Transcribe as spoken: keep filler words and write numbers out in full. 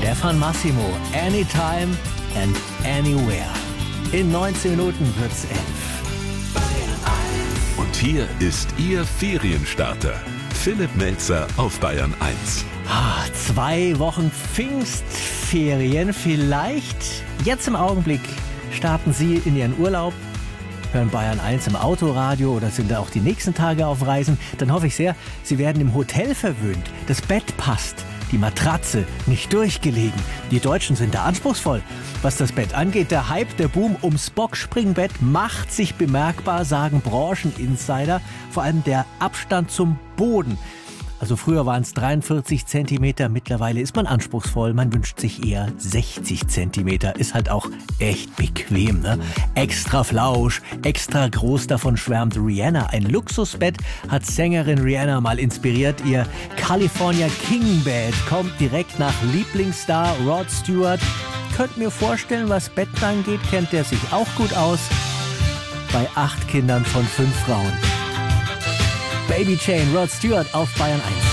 Stefan Massimo, Anytime and Anywhere. In neunzehn Minuten wird's elf. Und hier ist Ihr Ferienstarter. Philipp Melzer auf Bayern eins. Ah, zwei Wochen Pfingstferien. Vielleicht jetzt im Augenblick starten Sie in Ihren Urlaub, hören Bayern eins im Autoradio oder sind da auch die nächsten Tage auf Reisen. Dann hoffe ich sehr, Sie werden im Hotel verwöhnt. Das Bett passt, die Matratze nicht durchgelegen. Die Deutschen sind da anspruchsvoll. Was das Bett angeht, der Hype, der Boom ums Boxspringbett macht sich bemerkbar, sagen Brancheninsider. Vor allem der Abstand zum Boden. Also früher waren es dreiundvierzig Zentimeter, mittlerweile ist man anspruchsvoll, man wünscht sich eher sechzig Zentimeter. Ist halt auch echt bequem, ne? Extra Flausch, extra groß, davon schwärmt Rihanna. Ein Luxusbett hat Sängerin Rihanna mal inspiriert. Ihr California King Bed kommt direkt nach Lieblingsstar Rod Stewart. Könnt mir vorstellen, was Bett angeht, kennt er sich auch gut aus. Bei acht Kindern von fünf Frauen. Baby Chain, Rod Stewart auf Bayern eins.